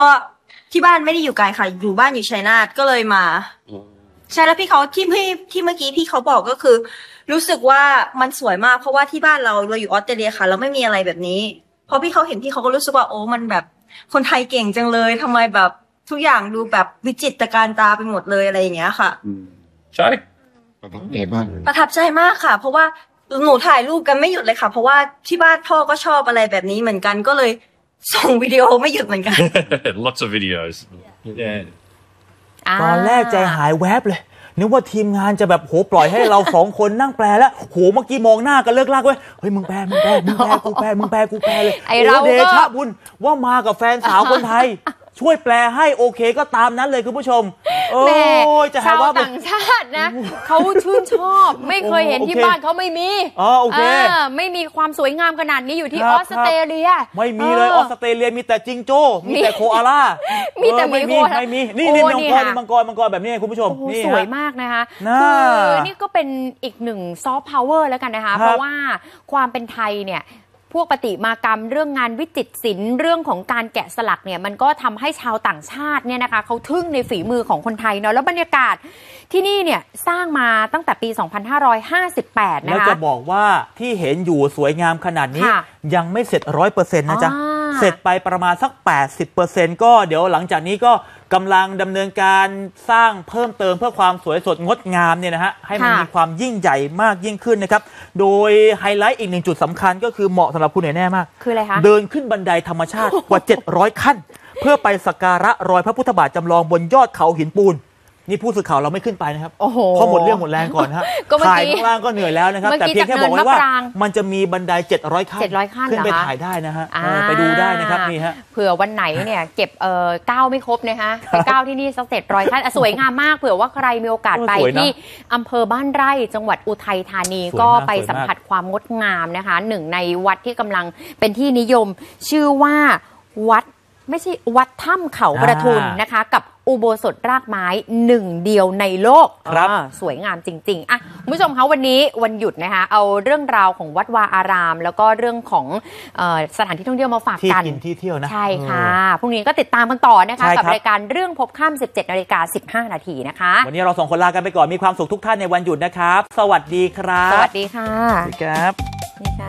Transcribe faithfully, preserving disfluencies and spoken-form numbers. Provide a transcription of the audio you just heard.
ก็ที่บ้านไม่ได้อยู่ไกลค่ะอยู่บ้านอยู่ชัยนาทก็เลยมาใช่แล้วพี่เขาที่พี่ที่เมื่อกี้พี่เขาบอกก็คือรู้สึกว่ามันสวยมากเพราะว่าที่บ้านเราเราอยู่ออสเตรเลียค่ะเราไม่มีอะไรแบบนี้พอพี่เขาเห็นพี่เขาก็รู้สึกว่าโอ้มันแบบคนไทยเก่งจังเลยทำไมแบบทุกอย่างดูแบบวิจิตรการตาไปหมดเลยอะไรอย่างเงี้ยค่ะใช่ประทับใจมากค่ะเพราะว่าหนูถ่ายรูปกันไม่หยุดเลยค่ะเพราะว่าที่บ้านพ่อก็ชอบอะไรแบบนี้เหมือนกันก็เลยส่งวิดีโอไม่หยุดเหมือนกัน lots of videos yeah ตอนแรกใจหายแวบเลยนึกว่าทีมงานจะแบบโหปล่อยให้เราสองคนนั่งแปลแล้วโหเมื่อกี้มองหน้ากันเลิกลากเว้ยเฮ้ยมึงแปลมึงแปลมึงแปลกูแปลมึงแปลกูแปลเลยไอเราเดชะบุญว่ามากับแฟนสาวคนไทยช่วยแปลให้โอเคก็ตามนั้นเลยคุณผู้ชมโอ้ยจะหาว่าต่างชาตินะเขาชื่นชอบไม่เคยเห็นที่บ้านเขาไม่มีอ๋อโอเคไม่มีความสวยงามขนาดนี้อยู่ที่ออสเตรเลียไม่มีเลยออสเตรเลียมีแต่จิงโจ้มีแต่โคอาล่ามีแต่ไม่มีไม่มีนี่นี่มังกรมังกรมังกรแบบนี้คุณผู้ชมนี่สวยมากนะคะคือนี่ก็เป็นอีกหนึ่งซอฟต์พาวเวอร์แล้วกันนะคะเพราะว่าความเป็นไทยเนี่ยพวกประติมากรรมเรื่องงานวิจิตรศิลป์เรื่องของการแกะสลักเนี่ยมันก็ทำให้ชาวต่างชาติเนี่ยนะคะเขาทึ่งในฝีมือของคนไทยเนาะแล้วบรรยากาศที่นี่เนี่ยสร้างมาตั้งแต่ปีสองพันห้าร้อยห้าสิบแปดนะคะแล้วจะบอกว่าที่เห็นอยู่สวยงามขนาดนี้ยังไม่เสร็จ ร้อยเปอร์เซ็นต์ นะจ๊ะเสร็จไปประมาณสัก แปดสิบเปอร์เซ็นต์ ก็เดี๋ยวหลังจากนี้ก็กำลังดำเนินการสร้างเพิ่มเติมเพื่อความสวยสดงดงามเนี่ยนะฮะให้มันมีความยิ่งใหญ่มากยิ่งขึ้นนะครับโดยไฮไลท์อีกหนึ่งจุดสำคัญก็คือเหมาะสำหรับคุณแน่มากคืออะไรคะเดินขึ้นบันไดธรรมชาติกว่าเจ็ดร้อยขั้นเพื่อไปสักการะรอยพระพุทธบาทจำลองบนยอดเขาหินปูนนี่ผู้สื่อข่าวเราไม่ขึ้นไปนะครับเพราะหมดเรื่องหมดแรงก่อนครับถ่ายข้างล่างก็เหนื่อยแล้วนะครับแต่เพียงแค่บอกไว้ว่ามันจะมีบันไดเจ็ดร้อยขั้นขึ้นไปถ่ายได้นะฮะไปดูได้นะครับนี่ฮะเผื่อวันไหนเนี่ยเก็บเอ่อก้าวไม่ครบนะคะไปก้าวที่นี่สักเจ็ดร้อยขั้นสวยงามมากเผื่อว่าใครมีโอกาสไปที่อำเภอบ้านไร่จังหวัดอุทัยธานีก็ไปสัมผัสความงดงามนะคะหนึ่งในวัดที่กำลังเป็นที่นิยมชื่อว่าวัดไม่ใช่วัดถ้ำเขาประทุนนะคะกับอุโบสถรากไม้หนึ่งเดียวในโลกครับสวยงามจริงๆอ่ะคุณผู้ชมคะวันนี้วันหยุดนะคะเอาเรื่องราวของวัดวาอารามแล้วก็เรื่องของเอ่อสถานที่ท่องเที่ยวมาฝากกันที่กินที่เที่ยวนะใช่ค่ะพรุ่งนี้ก็ติดตามกันต่อนะคะกับรายการเรื่องพบค่ำ สิบเจ็ดนาฬิกาสิบห้านาทีนะคะวันนี้เราสองคนลากันไปก่อนมีความสุขทุกท่านในวันหยุดนะครับสวัสดีครับสวัสดีค่ะสวัสดีครับนี่ค่ะ